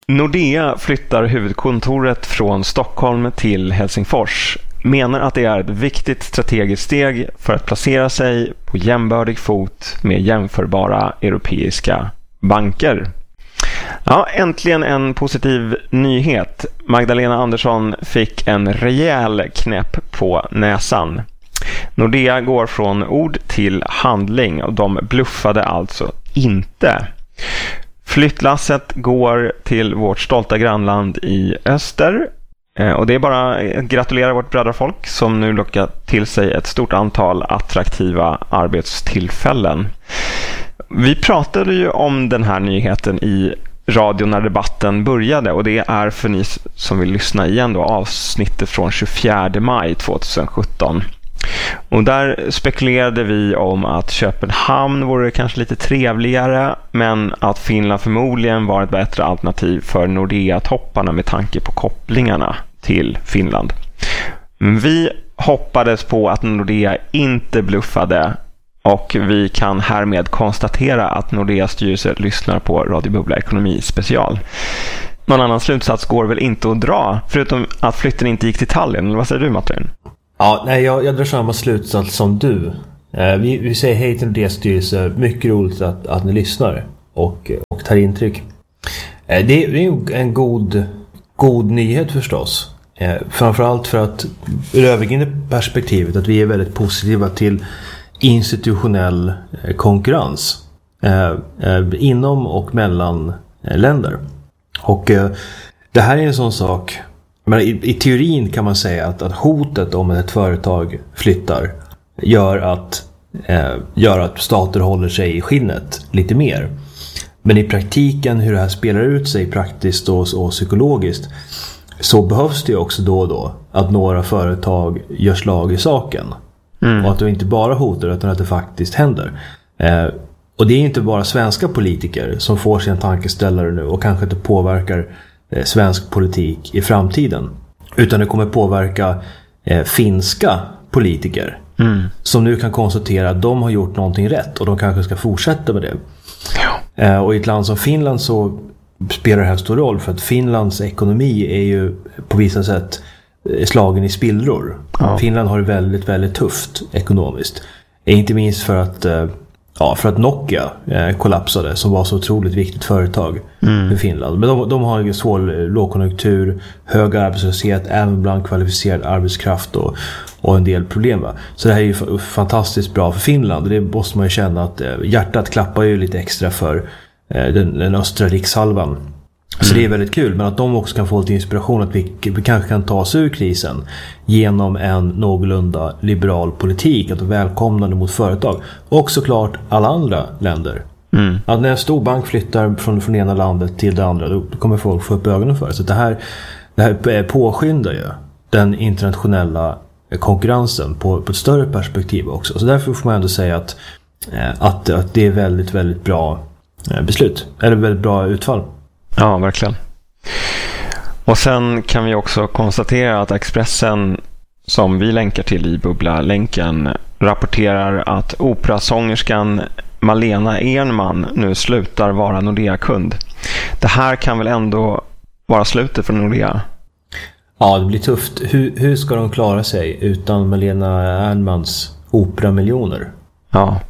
Nordea flyttar huvudkontoret från Stockholm till Helsingfors. Menar att det är ett viktigt strategiskt steg för att placera sig på jämbördig fot med jämförbara europeiska banker. Ja, äntligen en positiv nyhet. Magdalena Andersson fick en rejäl knäpp på näsan. Nordea går från ord till handling och de bluffade alltså inte. Flyttlasset går till vårt stolta grannland i öster. Och det är bara att gratulera vårt brödrafolk som nu lockar till sig ett stort antal attraktiva arbetstillfällen. Vi pratade ju om den här nyheten i radio när debatten började, och det är för ni som vill lyssna igen då avsnittet från 24 maj 2017. Och där spekulerade vi om att Köpenhamn vore kanske lite trevligare, men att Finland förmodligen var ett bättre alternativ för Nordea-topparna med tanke på kopplingarna till Finland. Vi hoppades på att Nordea inte bluffade, och vi kan härmed konstatera att Nordeas styrelse lyssnar på Radio Bubbla Ekonomi special. Någon annan slutsats går väl inte att dra, förutom att flytten inte gick till Tallinn, eller vad säger du, Martin? Ja, nej, jag drar samma slutsats som du. Vi säger hej till Nordeas styrelse. Mycket roligt att ni lyssnar och tar intryck. Det är en god nyhet förstås. Framförallt för att ur övergripande perspektivet att vi är väldigt positiva till institutionell konkurrens inom och mellan länder. Och det här är en sån sak. Men i teorin kan man säga att hotet om ett företag flyttar gör att stater håller sig i skinnet lite mer. Men i praktiken, hur det här spelar ut sig praktiskt och psykologiskt, så behövs det ju också då och då att några företag gör slag i saken. Och att det inte bara hotar utan att det faktiskt händer. Och det är inte bara svenska politiker som får sina tankeställare nu och kanske inte påverkar svensk politik i framtiden, utan det kommer påverka finska politiker som nu kan konstatera att de har gjort någonting rätt och de kanske ska fortsätta med det. Och i ett land som Finland så spelar det här stor roll, för att Finlands ekonomi är ju på vissa sätt slagen i spillror. Finland har det väldigt, väldigt tufft ekonomiskt. Inte minst för att Nokia kollapsade, som var så otroligt viktigt företag för Finland. Men de har ju svår lågkonjunktur, hög arbetslöshet, även bland kvalificerad arbetskraft och en del problem. Va? Så det här är ju fantastiskt bra för Finland. Det måste man ju känna att hjärtat klappar ju lite extra för den östra rikshalvan. Så det är väldigt kul, men att de också kan få lite inspiration att vi kanske kan ta oss ur krisen genom en någorlunda liberal politik, att välkomnande mot företag. Och såklart alla andra länder. Att när en stor bank flyttar från ena landet till det andra, då kommer folk få upp ögonen för det. Så det här påskyndar ju den internationella konkurrensen på ett större perspektiv också. Så därför får man ändå säga att det är väldigt, väldigt bra beslut. Eller väldigt bra utfall. Ja, verkligen. Och sen kan vi också konstatera att Expressen, som vi länkar till i Bubbla-länken, rapporterar att operasångerskan Malena Ernman nu slutar vara Nordea-kund. Det här kan väl ändå vara slutet för Nordea? Ja, det blir tufft. Hur ska de klara sig utan Malena Ernmans operamiljoner? Ja.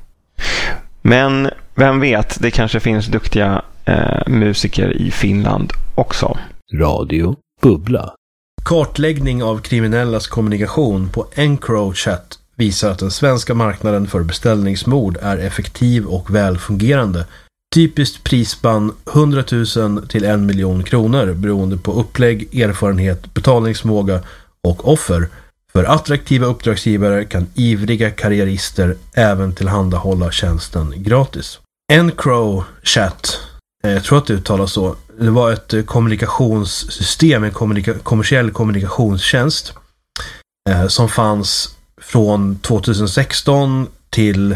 Men vem vet, det kanske finns duktiga musiker i Finland också. Radio Bubbla. Kartläggning av kriminellas kommunikation på EncroChat visar att den svenska marknaden för beställningsmord är effektiv och välfungerande. Typiskt prisspann 100 000 till 1 miljon kronor beroende på upplägg, erfarenhet, betalningsförmåga och offer. För attraktiva uppdragsgivare kan ivriga karriärister även tillhandahålla tjänsten gratis. EncroChat, jag tror att det uttalas så. Det var ett kommunikationssystem, en kommersiell kommunikationstjänst som fanns från 2016 till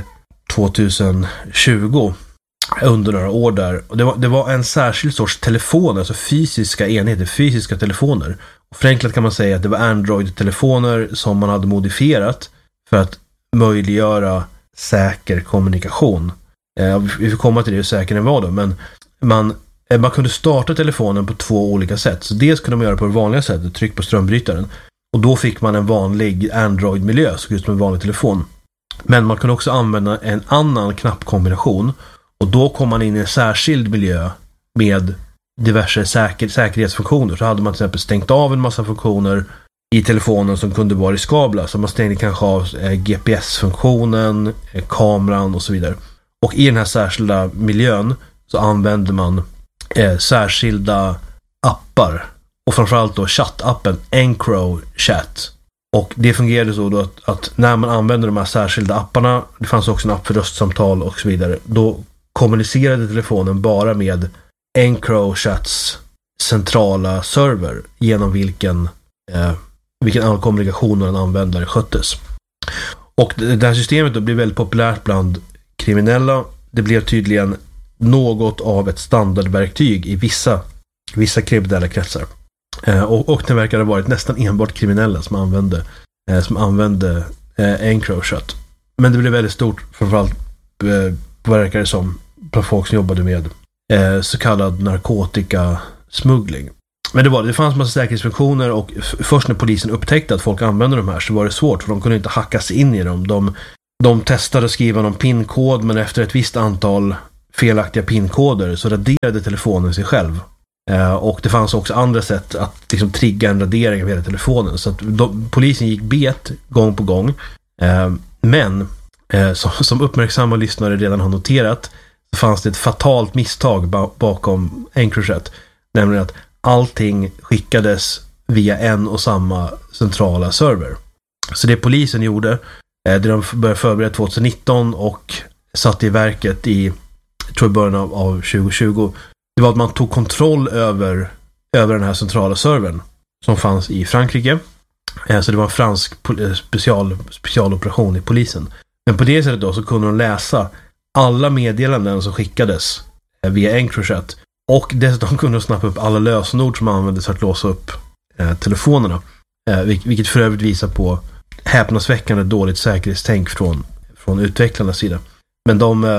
2020 under några år där. Och det var en särskild sorts telefon, alltså fysiska enheter, fysiska telefoner. Och förenklat kan man säga att det var Android-telefoner som man hade modifierat för att möjliggöra säker kommunikation. Vi får komma till det hur säker den var då, men man man kunde starta telefonen på 2 olika sätt. Så dels kunde man göra på det vanliga sättet, tryck på strömbrytaren. Och då fick man en vanlig Android-miljö, så just som en vanlig telefon. Men man kunde också använda en annan knappkombination. Och då kom man in i en särskild miljö med diverse säkerhetsfunktioner. Så hade man till exempel stängt av en massa funktioner i telefonen som kunde vara riskabla. Så man stängde kanske av GPS-funktionen, kameran och så vidare. Och i den här särskilda miljön så använde man särskilda appar. Och framförallt då chattappen EncroChat. Och det fungerade så då att när man använde de här särskilda apparna, det fanns också en app för röstsamtal och så vidare, då kommunicerade telefonen bara med EncroChats centrala server genom vilken all kommunikation en användare sköttes. Och det här systemet då blev väldigt populärt bland kriminella. Det blev tydligen något av ett standardverktyg i vissa kriminella kretsar. Och det verkar ha varit nästan enbart kriminella som använde EncroChat. Men det blev väldigt stort, framförallt verkar det som, på folk som jobbade med så kallad narkotikasmuggling. Men det fanns massa säkerhetsfunktioner, och först när polisen upptäckte att folk använde de här så var det svårt, för de kunde inte hacka sig in i dem. De testade att skriva någon pinkod, men efter ett visst antal felaktiga pinkoder så raderade telefonen sig själv. Och det fanns också andra sätt att liksom trigga en radering av hela telefonen. Så att polisen gick bet gång på gång. Men som uppmärksamma lyssnare redan har noterat, så fanns det ett fatalt misstag bakom EncroChat. Nämligen att allting skickades via en och samma centrala server. Så det polisen gjorde, det de började förbereda 2019 och satte i verket i början av 2020, det var att man tog kontroll över den här centrala servern som fanns i Frankrike. Så det var en fransk specialoperation i polisen. Men på det sättet då så kunde de läsa alla meddelanden som skickades via EncroChat. Och dessutom kunde de snappa upp alla lösenord som användes för att låsa upp telefonerna. Vilket för övrigt visar på häpnadsväckande dåligt säkerhetstänk från utvecklarnas sida. Men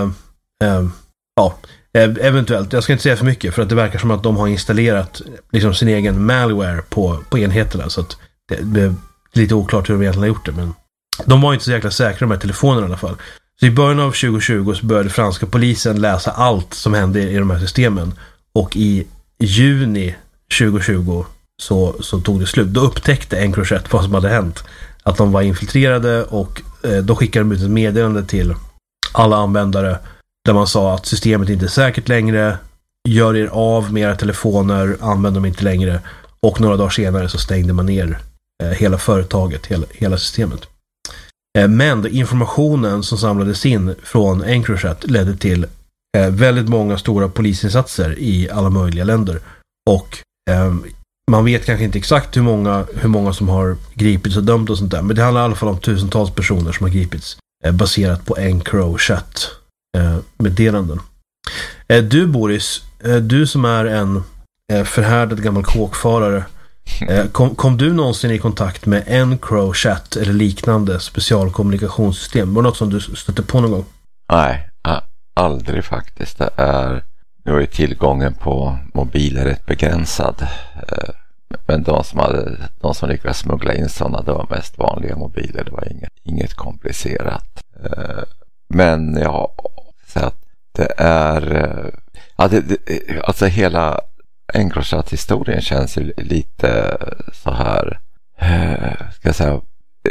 eventuellt, jag ska inte säga för mycket, för att det verkar som att de har installerat liksom sin egen malware på enheterna, så att det är lite oklart hur de egentligen har gjort det, men de var inte så jäkla säkra, de här telefonerna i alla fall. Så i början av 2020 så började franska polisen läsa allt som hände i de här systemen, och i juni 2020 så tog det slut. Då upptäckte EncroChat vad som hade hänt, att de var infiltrerade, och då skickade de ut ett meddelande till alla användare där man sa att systemet inte är säkert längre, gör er av med era telefoner, använd dem inte längre, och några dagar senare så stängde man ner hela företaget, hela systemet. Men informationen som samlades in från EncroChat ledde till väldigt många stora polisinsatser i alla möjliga länder, och man vet kanske inte exakt hur många som har gripits och dömt och sånt där, men det handlar i alla fall om tusentals personer som har gripits baserat på EncroChat meddelanden. Du, Boris, du som är en förhärdad gammal kåkfarare, kom du någonsin i kontakt med EncroChat eller liknande specialkommunikationssystem? Var det något som du stötte på någon gång? Nej, aldrig faktiskt. Nu är tillgången på mobiler rätt begränsad. Men de som lyckades smuggla in sådana, det var mest vanliga mobiler. Det var inget komplicerat. Men ja, så att det är alltså hela EncroChat-historien känns ju lite så här, ska jag säga,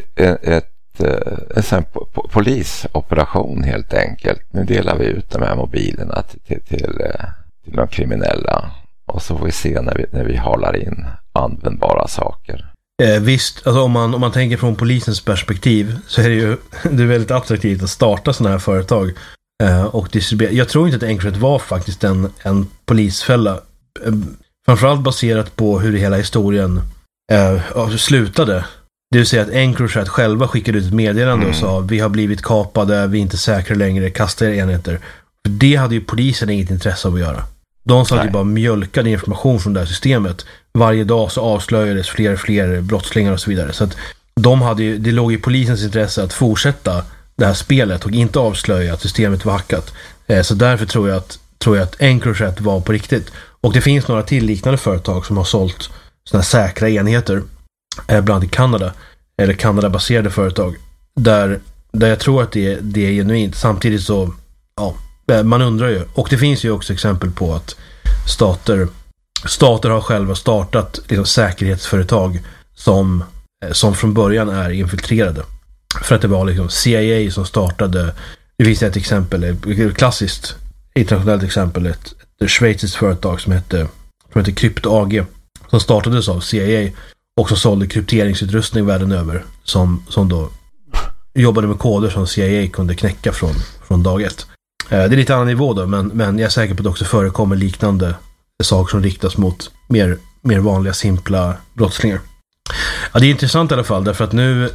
en polisoperation helt enkelt. Nu delar vi ut de här mobilerna till de kriminella, och så får vi se när vi halar in användbara saker. Visst, alltså om man tänker från polisens perspektiv så är det är väldigt attraktivt att starta sådana här företag och distribuera. Jag tror inte att EncroChat var faktiskt en polisfälla, framförallt baserat på hur hela historien slutade. Det vill säga att EncroChat själva skickade ut ett meddelande och sa: vi har blivit kapade, vi är inte säkra längre, kasta er enheter. För det hade ju polisen inget intresse av att göra. De sa att det bara mjölkade information från det här systemet. Varje dag så avslöjades fler brottslingar och så vidare. Så att det låg i polisens intresse att fortsätta det här spelet och inte avslöja att systemet var hackat. Så därför tror jag tror jag att Encrochat var på riktigt. Och det finns några till liknande företag som har sålt sådana här säkra enheter, bland annat i Kanada, eller Kanada-baserade företag, där jag tror att det är genuint. Samtidigt så, ja, man undrar ju. Och det finns ju också exempel på att stater har själva startat liksom säkerhetsföretag som från början är infiltrerade. För att det var liksom CIA som startade. Det finns ett exempel, ett klassiskt internationellt exempel, ett schweiziskt företag som heter Krypto AG, som startades av CIA och som sålde krypteringsutrustning världen över, som då jobbade med koder som CIA kunde knäcka från dag ett. Det är lite annan nivå då, men jag är säker på att det också förekommer liknande saker som riktas mot mer vanliga, simpla brottslingar. Ja, det är intressant i alla fall, därför att nu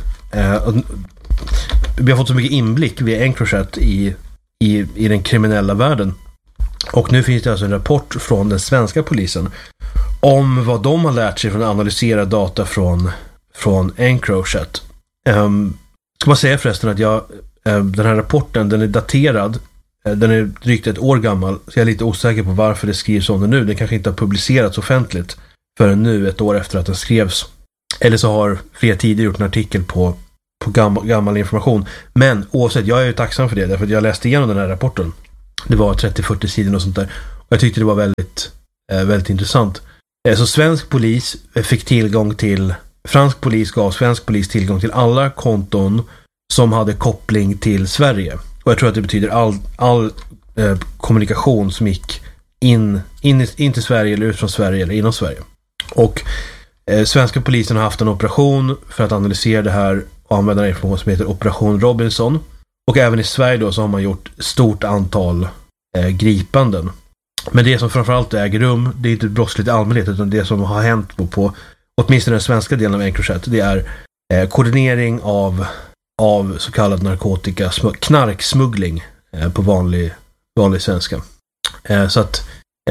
vi har fått så mycket inblick via Encrochat i den kriminella världen. Och nu finns det alltså en rapport från den svenska polisen om vad de har lärt sig från att analysera data från Encrochat. Ska man säga förresten att den här rapporten, den är daterad, den är drygt ett år gammal, så jag är lite osäker på varför det skrivs om det nu. Den kanske inte har publicerats offentligt förrän nu, ett år efter att den skrevs. Eller så har fler tidigare gjort en artikel på gammal information. Men oavsett, jag är ju tacksam för det, därför att jag läste igenom den här rapporten. Det var 30-40 sidor och sånt där. Och jag tyckte det var väldigt intressant. Så svensk polis fick tillgång till, fransk polis gav svensk polis tillgång till alla konton som hade koppling till Sverige. Och jag tror att det betyder all kommunikation som gick in till Sverige eller ut från Sverige eller inom Sverige. Och svenska polisen har haft en operation för att analysera det här och använda en information som heter Operation Robinson. Och även i Sverige då så har man gjort stort antal gripanden. Men det som framförallt äger rum, det är inte brottsligt i allmänhet, utan det som har hänt på åtminstone den svenska delen av Encrochat, det är koordinering av så kallad knarksmuggling på vanlig svenska. Så att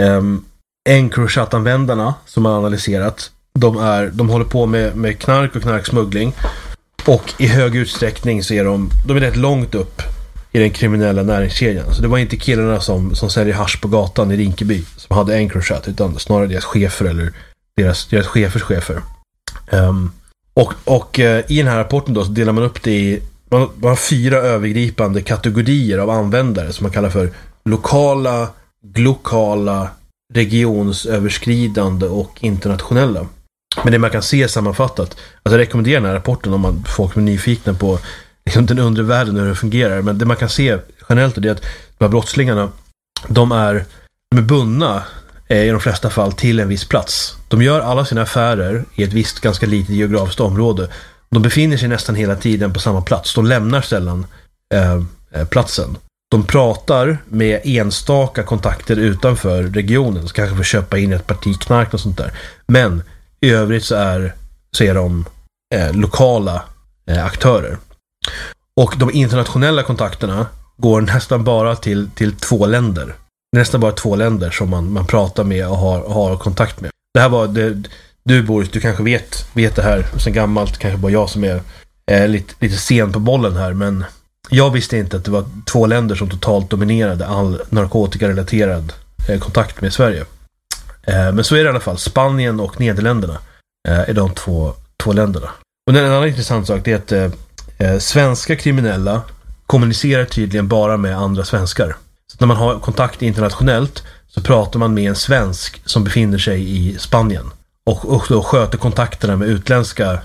Encrochat-användarna som har analyserat, de håller på med knark och knarksmuggling, och i hög utsträckning så är de är rätt långt upp i den kriminella näringskedjan. Så det var inte killarna som säljer hasch på gatan i Rinkeby som hade Encrochat, utan snarare deras chefer eller deras chefers chefer. Och i den här rapporten då så delar man upp det i man har 4 övergripande kategorier av användare som man kallar för lokala, glokala, regionsöverskridande och internationella. Men det man kan se sammanfattat, alltså jag rekommenderar den här rapporten om folk är nyfikna på liksom den undre världen och hur det fungerar. Men det man kan se generellt är att de här brottslingarna, de är bundna i de flesta fall till en viss plats. De gör alla sina affärer i ett visst ganska litet geografiskt område. De befinner sig nästan hela tiden på samma plats. De lämnar sällan platsen. De pratar med enstaka kontakter utanför regionen, så kanske får köpa in ett parti knark och sånt där. Men i övrigt så är de lokala aktörer. Och de internationella kontakterna går nästan bara till 2 länder. Nästan bara 2 länder som man pratar med och har kontakt med. Det här var det, du Boris, du kanske vet det här sen gammalt, kanske bara jag som är lite sen på bollen här, men jag visste inte att det var 2 länder som totalt dominerade all narkotikarelaterad kontakt med Sverige. Men så är det i alla fall. Spanien och Nederländerna är de två länderna. Och en annan intressant sak är att svenska kriminella kommunicerar tydligen bara med andra svenskar. Så när man har kontakt internationellt så pratar man med en svensk som befinner sig i Spanien. Och då sköter kontakterna med utländska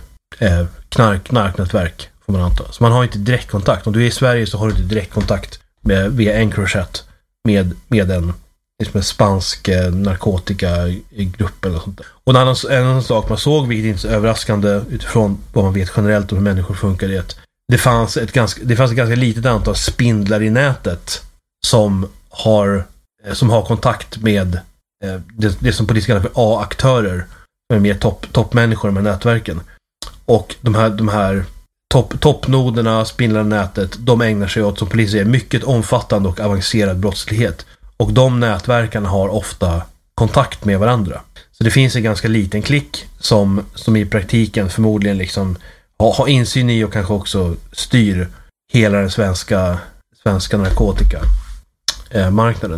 knarknätverk, får man anta. Så man har inte direktkontakt. Om du är i Sverige så har du inte direktkontakt via Encrochat med en spansk narkotikagrupp eller sånt där. Och en annan sak man såg, vilket inte är så överraskande utifrån vad man vet generellt om hur människor funkar, är att det fanns ett ganska litet antal spindlar i nätet som har kontakt med det som polisen kallar för A-aktörer, som är mer toppmänniskor i de här nätverken. Och de här toppnoderna, spindlarna i nätet, de ägnar sig åt, som polisen säger, mycket omfattande och avancerad brottslighet. Och de nätverkarna har ofta kontakt med varandra. Så det finns en ganska liten klick som i praktiken förmodligen liksom har insyn i och kanske också styr hela den svenska narkotikamarknaden.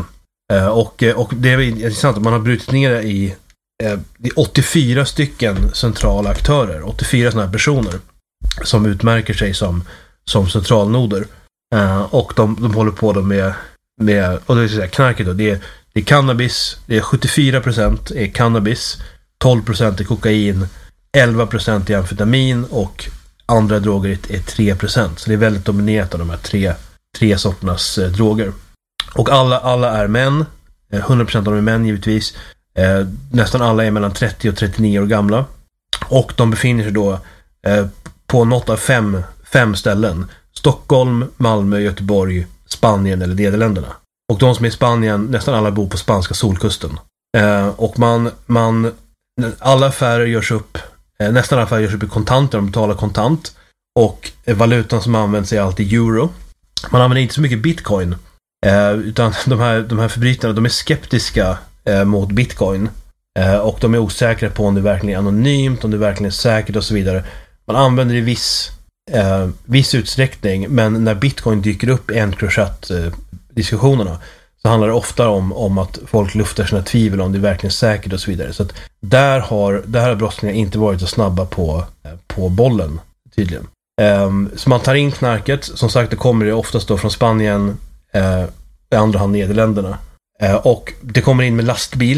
Och det är intressant att man har brutit ner det i 84 stycken centrala aktörer, 84 sådana här personer som utmärker sig som centralnoder. Och de håller på då med och det vill säga knarket då, det är cannabis, det är 74% är cannabis, 12% är kokain, 11% är amfetamin och andra droger är 3%. Så det är väldigt dominerat av de här tre sorternas droger. Och alla är män, 100% av dem är män givetvis. Nästan alla är mellan 30 och 39 år gamla. Och de befinner sig då på något av fem ställen. Stockholm, Malmö, Göteborg, Spanien eller Nederländerna. Och de som är i Spanien, nästan alla bor på spanska solkusten. Och alla affärer görs upp, nästan alla affärer görs upp i kontanter, de betalar kontant. Och valutan som används är alltid euro. Man använder inte så mycket bitcoin. Utan de här förbrytarna, de är skeptiska mot bitcoin. Och de är osäkra på om det verkligen är anonymt, om det verkligen är säkert och så vidare. Man använder det i viss utsträckning, men när bitcoin dyker upp i Encrochat-diskussionerna så handlar det ofta om att folk luftar sina tvivel om det är verkligen säkert och så vidare. Så att där har brottslingar inte varit så snabba på bollen, tydligen. Så man tar in knarket, som sagt det kommer det oftast då från Spanien, i andra hand Nederländerna. Och det kommer in med lastbil.